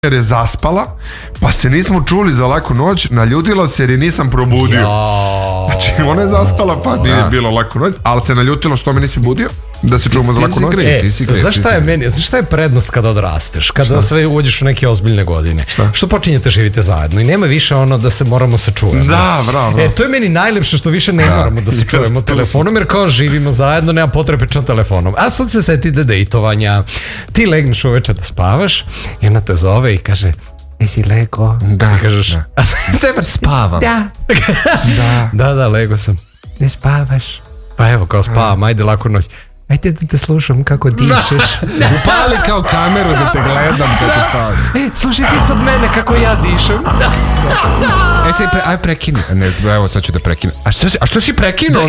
jer je zaspala, pa se nismo čuli za laku noć, naljutila se jer je nisam probudio. Znači, ona je zaspala, pa nije bilo laku noć, ali se naljutilo što me nisi budio, da se čuvamo za laku noć. Znaš šta je meni, znaš šta je prednost kada odrasteš, kada sve uđeš u neke ozbiljne godine? Što počinjete živite zajedno i nema više ono da se moramo sačuvati. Da, bravo. To je meni najlepše što više ne moramo da se čujemo telefonom, jer kao živimo zajedno, nema potrebe čan telefonom. A sad se setite dejtovanja, ti legneš uveče da spavaš i ona te zove i kaže: jesi lego? Da. Ti kažeš: spavam. Da, lego sam. Ne spavaš? Pa evo, kao spavam, ajde, laku noć. Ajde da te slušam kako dišeš. Upali kao kameru da te gledam kako spavaš. Slušaj ti sad mene kako ja dišem. Aj prekini. Ne, evo sad ću da prekinem. A što si prekinuo?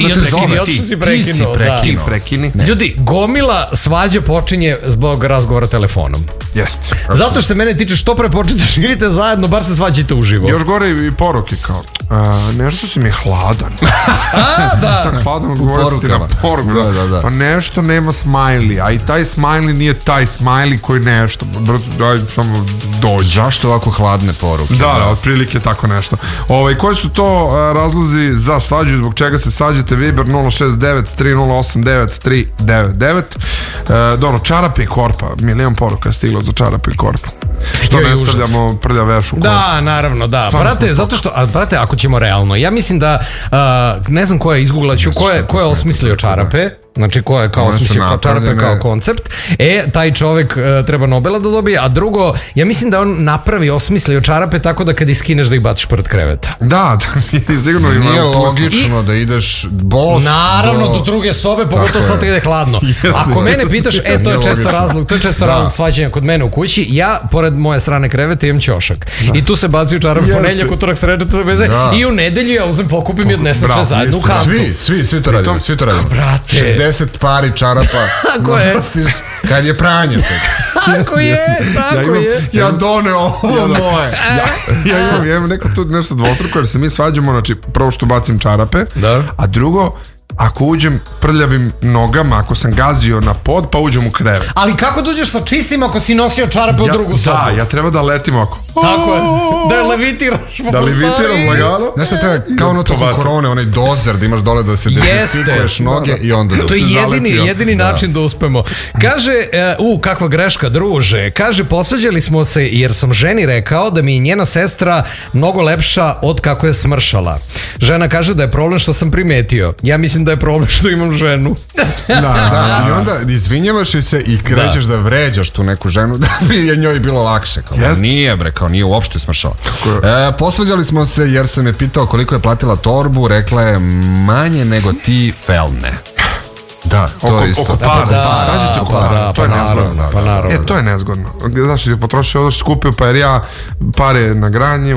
Ti prekini. Ljudi, gomila svađa počinje zbog razgovora telefonom. Jeste. Zato što se mene tiče, što pre počnete živite zajedno, bar se svađajte uživo. Još gore i poruke kao nešto si mi hladan. Sam hladan, odgovorio ti na poruku. Pa nešto nema smajli, a i taj smajli nije taj smajli koji nešto. Daj samo dođi. Zašto ovako hladne poruke? Da, otprilike tako nešto. Koji su to razlozi za svađu, zbog čega se svađate? Viber 069 3089 399. Dobro, čarape i korpa. Milion poruka je stiglo za čarape i korpu. Što ne stavljamo prlja veš u korpu? Da, naravno, da. Brate, zato što, brate, ako ćemo realno, ja mislim da, ne znam ko je izgooglaću, ko je osmislio čarape. Znači, ko je kao osmislio čarape kao koncept. Taj čovjek treba Nobela da dobije. A drugo, ja mislim da on osmislio čarape tako da kad iskineš da ih baciš pored kreveta. Da, sigurno ima. Nije logično da ideš bos. Naravno, do druge sobe, pogotovo sad kada je hladno. Ako mene pitaš, to je često razlog svađanja kod mene u kući. Ja, pored moje strane kreveta, imam ćošak. I tu se bacuju čarape ponedjeljak, utorak, sreda, i u nedelju ja uzem, pokupim i odnesem sve zajedno u kantu. Svi to radimo. Brate, 10 pari čarapa nosiš kad je pranje. Tako je. Ja doneo ovo moje. Ja imam neko tu nešto dvostruko, jer se mi svađamo, znači prvo što bacim čarape, a drugo, ako uđem prljavim nogama, ako sam gazio na pod, pa uđem u krevet. Ali kako dođeš sa čistim ako si nosio čarape u drugu sobu? Da, ja treba da letim oko. Tako je, da levitiraš. Da levitiram lagano. Znaš šta treba, kao ono toko korone, onaj dozer da imaš dole da se dezinfikuješ noge i onda da to je jedini način da uspemo. Kaže, kakva greška, druže. Kaže, posvađali smo se jer sam ženi rekao da mi je njena sestra mnogo lepša od kako je smršala. Žena kaže da je problem što sam primetio. Ja mislim da je problem što imam ženu. Da, i onda izvinjavaš se i krećeš da vređaš tu neku ženu da bi je njoj bilo lakše. Nije bre, kao nije uopšte smršala. Posvađali smo se jer sam je pitao koliko je platila torbu, rekla je manje nego ti felne. Da, to je isto. Oko para, to je nezgodno. To je nezgodno. Znaš, ti potrošio ovo što skupio, pa jer ja pare na granju,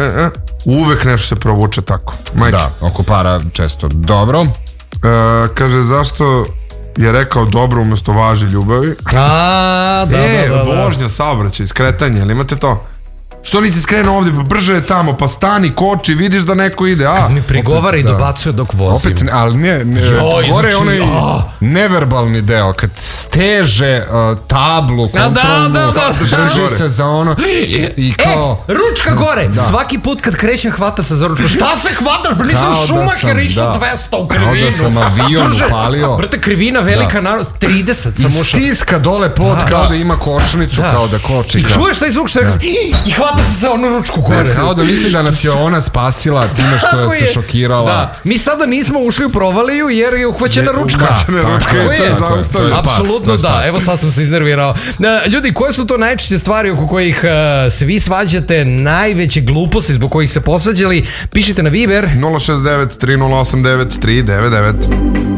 uvek nešto se provuče tako. Da, oko para često. Dobro. Kaže, zašto je rekao dobro umjesto važi ljubavi? Vožnja, saobraćaj, skretanje, ali imate to? Što nisi skrenuo ovdje, pa brže je tamo, pa stani, koči, vidiš da neko ide, mi prigovara i dobacuje dok vozim. Opet, ali ne, gore je onaj neverbalni deo, kad steže tablu, kontrolnu, drži se za ono i kao... Ručka gore! Svaki put kad krećem hvata se za ručku. Šta se hvataš? Pa nisam Šumacher išao 200 u krivinu. Kao da sam avion upalio. Brate, krivina velika, 30 sam ušao. I stiska dole pod kao da ima kočnicu, kao da koči. I čuješ taj zvuk što je i hvata se za onu ručku gore. Kao da misli da nas je ona spasila time što je se šokirala. Mi sada nismo ušli u provaliju jer je uhvaćena ručka. Apsolutno da, evo sad sam se iznervirao. Ljudi, koje su to najčešće stvari oko kojih svi svađate, najveće gluposti zbog kojih se posvađali? Pišite na Viber 069 3089 399.